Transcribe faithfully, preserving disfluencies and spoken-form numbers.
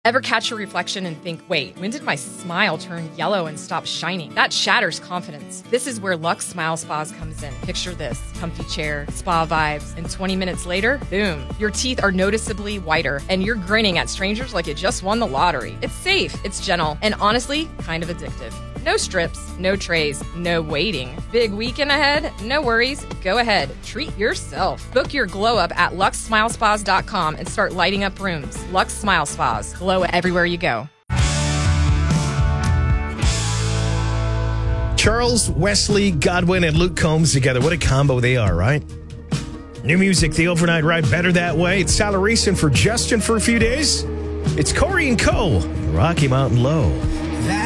Ever catch your reflection and think, wait, when did my smile turn yellow and stop shining? That shatters confidence. This is where Lux Smile Spas comes in. Picture this, comfy chair, spa vibes, and twenty minutes later, boom, your teeth are noticeably whiter, and you're grinning at strangers like you just won the lottery. It's safe, it's gentle, and honestly, kind of addictive. No strips, no trays, no waiting. Big weekend ahead? No worries. Go ahead. Treat yourself. Book your glow up at lux smile spas dot com and start lighting up rooms. Lux Smile Spas. Glow everywhere you go. Charles, Wesley, Godwin, and Luke Combs together. What a combo they are, right? New music, The Overnight Ride, Better That Way. It's Sal Reese for Justin for a few days. It's Corey and Co. Rocky Mountain Low.